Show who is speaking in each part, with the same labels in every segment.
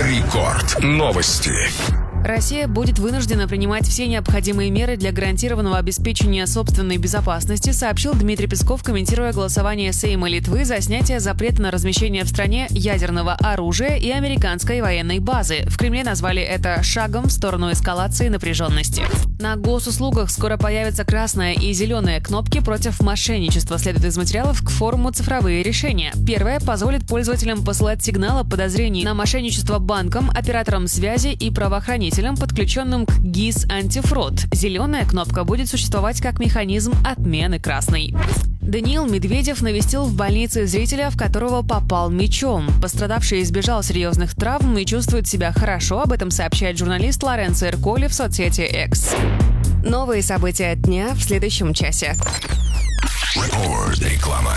Speaker 1: Рекорд. Новости.
Speaker 2: Россия будет вынуждена принимать все необходимые меры для гарантированного обеспечения собственной безопасности, сообщил Дмитрий Песков, комментируя голосование Сейма Литвы за снятие запрета на размещение в стране ядерного оружия и американской военной базы. В Кремле назвали это шагом в сторону эскалации напряженности. На госуслугах скоро появятся красная и зеленая кнопки против мошенничества, следует из материалов к форуму «Цифровые решения». Первая позволит пользователям посылать сигналы о подозрении на мошенничество банкам, операторам связи и правоохранителям, подключенным к ГИС «Антифрод». Зеленая кнопка будет существовать как механизм отмены красной. Даниил Медведев навестил в больнице зрителя, в которого попал мячом. Пострадавший избежал серьезных травм и чувствует себя хорошо. Об этом сообщает журналист Лоренцо Эрколи в соцсети X. Новые события дня в следующем часе.
Speaker 1: Реклама.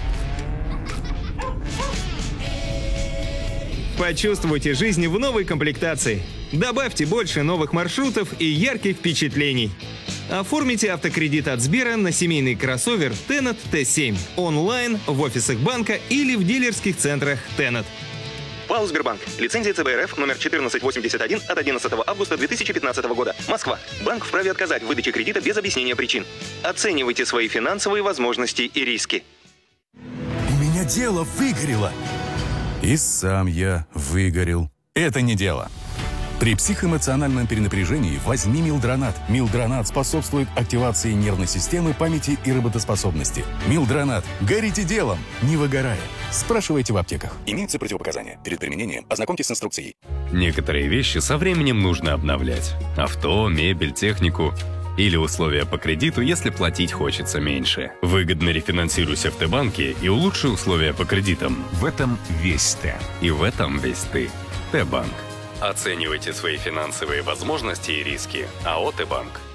Speaker 3: Почувствуйте жизнь в новой комплектации. Добавьте больше новых маршрутов и ярких впечатлений. Оформите автокредит от Сбера на семейный кроссовер Tenet T7 онлайн, в офисах банка или в дилерских центрах Tenet.
Speaker 4: ПАО «Сбербанк». Лицензия ЦБ РФ номер 1481 от 11 августа 2015 года. Москва. Банк вправе отказать в выдаче кредита без объяснения причин. Оценивайте свои финансовые возможности и риски.
Speaker 5: У меня дело выгорело. И сам я выгорел. Это не дело. При психоэмоциональном перенапряжении возьми Милдронат. Милдронат способствует активации нервной системы, памяти и работоспособности. Милдронат. Горите делом, не выгорая. Спрашивайте в аптеках. Имеются противопоказания. Перед применением ознакомьтесь с инструкцией.
Speaker 6: Некоторые вещи со временем нужно обновлять. Авто, мебель, технику. Или условия по кредиту, если платить хочется меньше. Выгодно рефинансируйся в Т-банке и улучши условия по кредитам.
Speaker 1: В этом весь Т.
Speaker 6: И в этом весь ты. Т-банк. Оценивайте свои финансовые возможности и риски. АО «Т-банк».